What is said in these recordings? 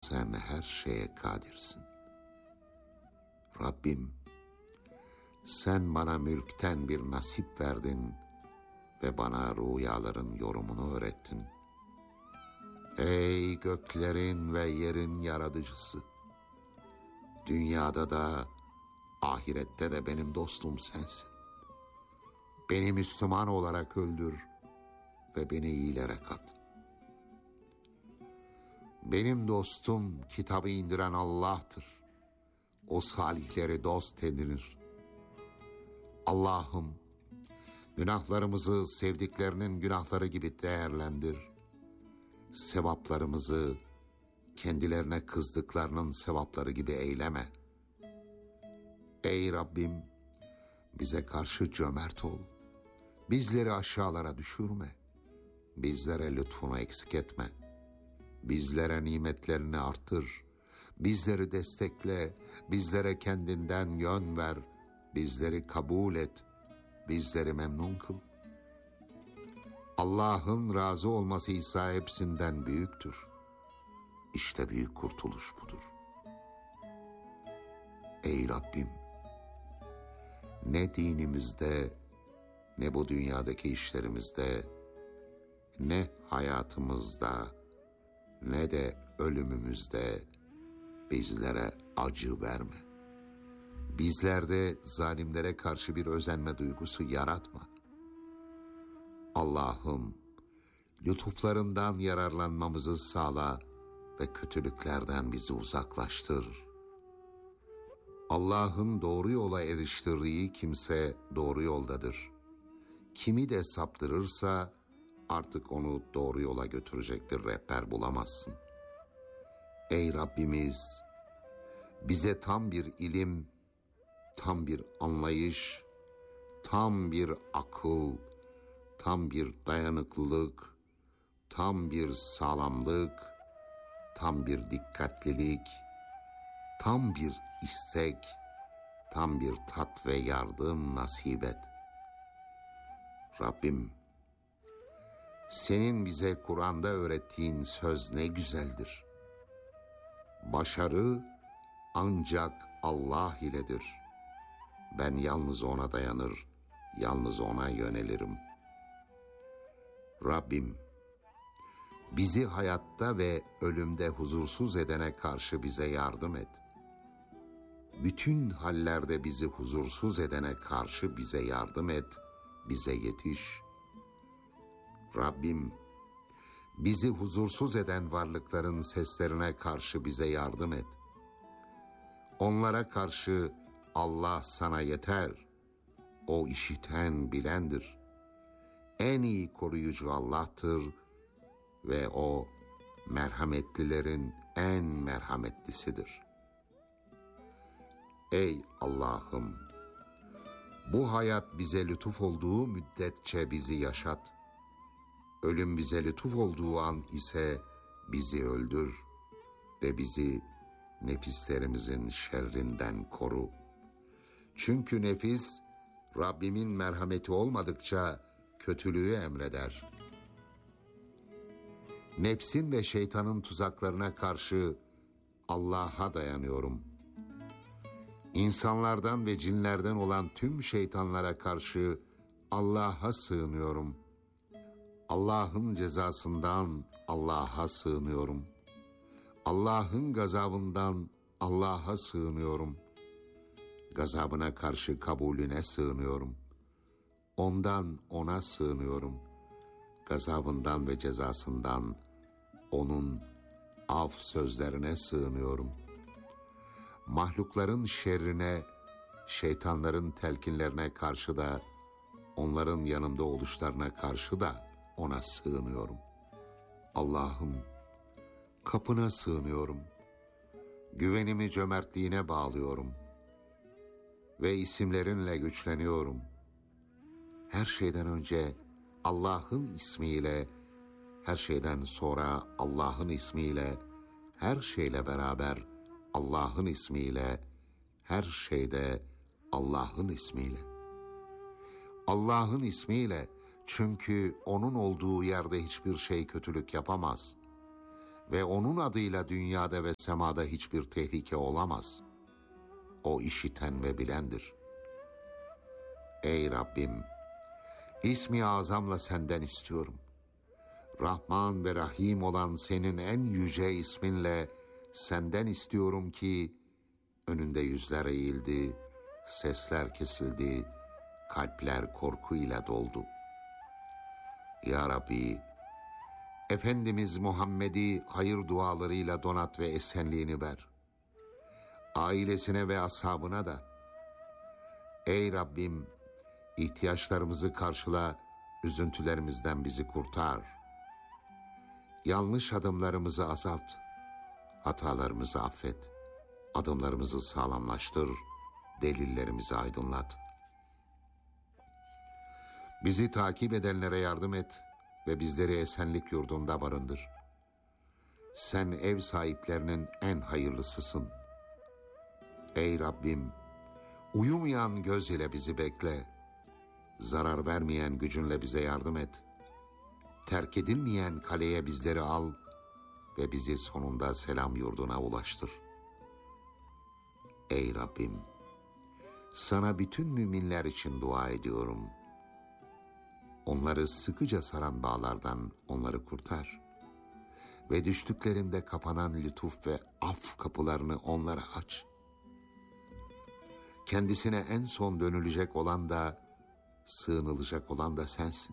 sen her şeye kadirsin. Rabbim, sen bana mülkten bir nasip verdin ve bana rüyaların yorumunu öğrettin. Ey göklerin ve yerin yaratıcısı! Dünyada da, ahirette de benim dostum sensin. Beni Müslüman olarak öldür ve beni iyilere kat. Benim dostum kitabı indiren Allah'tır. O salihleri dost edinir. Allah'ım, günahlarımızı sevdiklerinin günahları gibi değerlendir. Sevaplarımızı kendilerine kızdıklarının sevapları gibi eyleme. Ey Rabbim, bize karşı cömert ol. Bizleri aşağılara düşürme. Bizlere lütfunu eksik etme. Bizlere nimetlerini artır. Bizleri destekle. Bizlere kendinden yön ver. Bizleri kabul et. Bizleri memnun kıl. Allah'ın razı olması ise hepsinden büyüktür. İşte büyük kurtuluş budur. Ey Rabbim, ne dinimizde, ne bu dünyadaki işlerimizde, ne hayatımızda, ne de ölümümüzde bizlere acı verme. Bizlerde zalimlere karşı bir özenme duygusu yaratma. Allah'ım, lütuflarından yararlanmamızı sağla ve kötülüklerden bizi uzaklaştır. Allah'ın doğru yola eriştirdiği kimse doğru yoldadır. Kimi de saptırırsa artık onu doğru yola götürecek bir rehber bulamazsın. Ey Rabbimiz, bize tam bir ilim, tam bir anlayış, tam bir akıl, tam bir dayanıklılık, tam bir sağlamlık, tam bir dikkatlilik, tam bir istek, tam bir tat ve yardım nasip et. Rabbim, senin bize Kur'an'da öğrettiğin söz ne güzeldir. Başarı ancak Allah iledir. Ben yalnız ona dayanır, yalnız ona yönelirim. Rabbim, bizi hayatta ve ölümde huzursuz edene karşı bize yardım et. Bütün hallerde bizi huzursuz edene karşı bize yardım et, bize yetiş. Rabbim, bizi huzursuz eden varlıkların seslerine karşı bize yardım et. Onlara karşı Allah sana yeter. O işiten bilendir. En iyi koruyucu Allah'tır ve o merhametlilerin en merhametlisidir. Ey Allah'ım, bu hayat bize lütuf olduğu müddetçe bizi yaşat. Ölüm bize lütuf olduğu an ise bizi öldür ve bizi nefislerimizin şerrinden koru. Çünkü nefis, Rabbimin merhameti olmadıkça kötülüğü emreder. Nefsin ve şeytanın tuzaklarına karşı Allah'a dayanıyorum. İnsanlardan ve cinlerden olan tüm şeytanlara karşı Allah'a sığınıyorum. Allah'ın cezasından Allah'a sığınıyorum. Allah'ın gazabından Allah'a sığınıyorum. Gazabına karşı kabulüne sığınıyorum. Ondan ona sığınıyorum. Gazabından ve cezasından onun af sözlerine sığınıyorum. Mahlukların şerrine, şeytanların telkinlerine karşı da, onların yanında oluşlarına karşı da ona sığınıyorum. Allah'ım, kapına sığınıyorum. Güvenimi cömertliğine bağlıyorum. Ve isimlerinle güçleniyorum. Her şeyden önce Allah'ın ismiyle, her şeyden sonra Allah'ın ismiyle, her şeyle beraber Allah'ın ismiyle, her şeyde Allah'ın ismiyle. Allah'ın ismiyle, çünkü onun olduğu yerde hiçbir şey kötülük yapamaz. ve onun adıyla dünyada ve semada hiçbir tehlike olamaz. O işiten ve bilendir. Ey Rabbim, İsmi azamla senden istiyorum. Rahman ve Rahim olan senin en yüce isminle senden istiyorum ki önünde yüzler eğildi, sesler kesildi, kalpler korkuyla doldu. Ya Rabbi, Efendimiz Muhammed'i hayır dualarıyla donat ve esenliğini ver. Ailesine ve ashabına da. Ey Rabbim, ihtiyaçlarımızı karşıla, üzüntülerimizden bizi kurtar. Yanlış adımlarımızı azalt, hatalarımızı affet, adımlarımızı sağlamlaştır, delillerimizi aydınlat. Bizi takip edenlere yardım et ve bizleri esenlik yurdunda barındır. Sen ev sahiplerinin en hayırlısısın. Ey Rabbim, uyumayan göz ile bizi bekle, zarar vermeyen gücünle bize yardım et. Terk edilmeyen kaleye bizleri al ve bizi sonunda selam yurduna ulaştır. Ey Rabbim, sana bütün müminler için dua ediyorum. Onları sıkıca saran bağlardan onları kurtar ve düştüklerinde kapanan lütuf ve af kapılarını onlara aç. Kendisine en son dönülecek olan da, sığınılacak olan da sensin.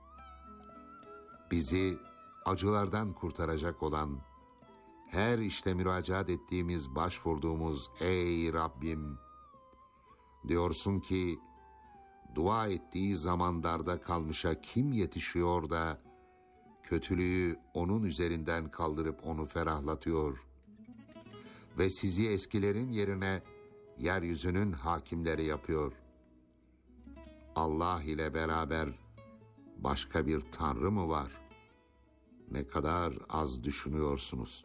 Bizi acılardan kurtaracak olan, her işte müracaat ettiğimiz, başvurduğumuz ey Rabbim, diyorsun ki, dua ettiği zaman darda kalmışa kim yetişiyor da, kötülüğü onun üzerinden kaldırıp onu ferahlatıyor ve sizi eskilerin yerine yeryüzünün hakimleri yapıyor. Allah ile beraber başka bir tanrı mı var? Ne kadar az düşünüyorsunuz.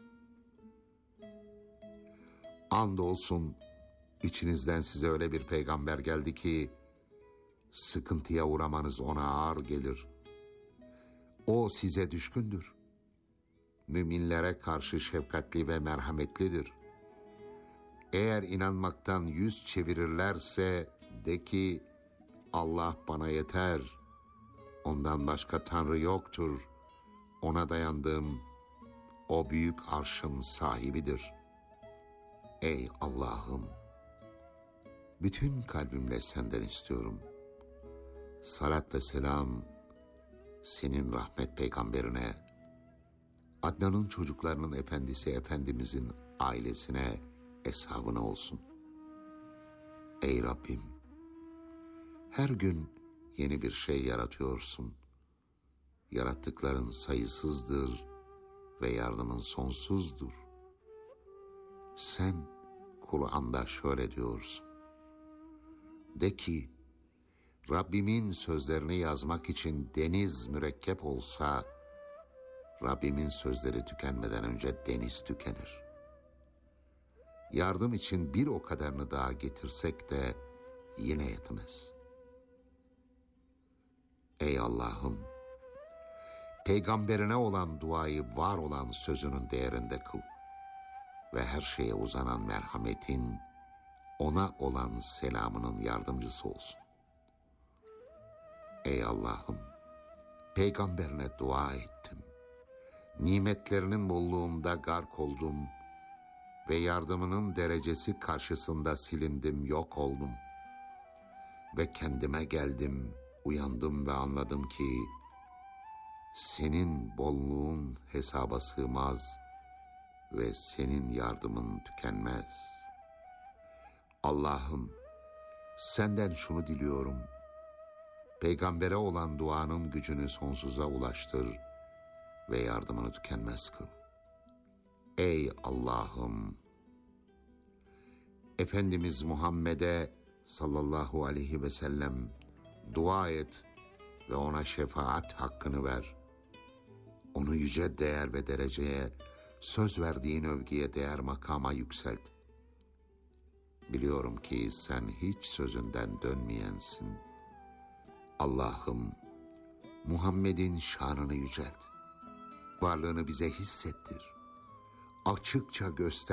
Andolsun içinizden size öyle bir peygamber geldi ki sıkıntıya uğramanız ona ağır gelir. O size düşkündür. Müminlere karşı şefkatli ve merhametlidir. Eğer inanmaktan yüz çevirirlerse de ki Allah bana yeter. Ondan başka tanrı yoktur. Ona dayandım. O büyük arşın sahibidir. Ey Allah'ım, bütün kalbimle senden istiyorum. Salat ve selam senin rahmet peygamberine, Adnan'ın çocuklarının efendisi Efendimizin ailesine, eshabına olsun. Ey Rabbim, her gün yeni bir şey yaratıyorsun. Yarattıkların sayısızdır ve yardımın sonsuzdur. Sen Kur'an'da şöyle diyorsun. De ki, Rabbimin sözlerini yazmak için deniz mürekkep olsa, Rabbimin sözleri tükenmeden önce deniz tükenir. Yardım için bir o kadarını daha getirsek de yine yetmez. Ey Allah'ım, peygamberine olan duayı var olan sözünün değerinde kıl ve her şeye uzanan merhametin, ona olan selamının yardımcısı olsun. Ey Allah'ım, peygamberine dua ettim. Nimetlerinin bolluğunda gark oldum ve yardımının derecesi karşısında silindim, yok oldum. Ve kendime geldim, uyandım ve anladım ki senin bolluğun hesaba sığmaz ve senin yardımın tükenmez. Allah'ım, senden şunu diliyorum. Peygambere olan duanın gücünü sonsuza ulaştır ve yardımını tükenmez kıl. Ey Allah'ım, Efendimiz Muhammed'e sallallahu aleyhi ve sellem dua et ve ona şefaat hakkını ver. Onu yüce değer ve dereceye, söz verdiğin övgüye değer makama yükselt. Biliyorum ki sen hiç sözünden dönmeyensin. Allah'ım, Muhammed'in şanını yücelt. Varlığını bize hissettir. açıkça göster.